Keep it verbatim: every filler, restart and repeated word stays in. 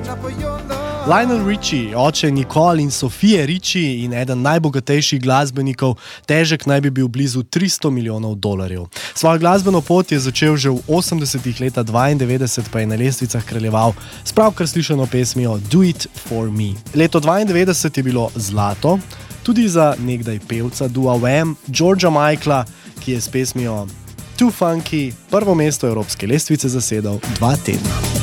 Lionel Richie, oče Nicole in Sofije Richie in eden najbogatejših glasbenikov, težek naj bi bil blizu tristo milijonov dolarjev. Svojo glasbeno pot je začel že v osemdesetih, leta dvaindevetdeset pa je na lestvicah kraljeval s pravkar slišano pesmijo Do It For Me. Leto dvaindevetdeset je bilo zlato, tudi za nekdaj pevca dua Wham, Georgea Michaela, ki je s pesmijo Too Funky prvo mesto evropske lestvice zasedal dva tedna.